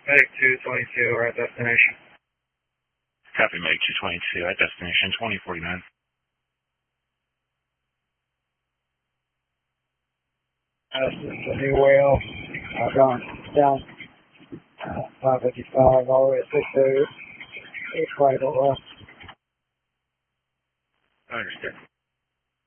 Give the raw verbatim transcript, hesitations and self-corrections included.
Medic two twenty-two, we're at destination. Copy, Medic two twenty-two, at destination twenty forty-nine. Uh, this is the new whale. I've gone down uh, five fifty-five all the way to six oh. It's quite a lot. I understand.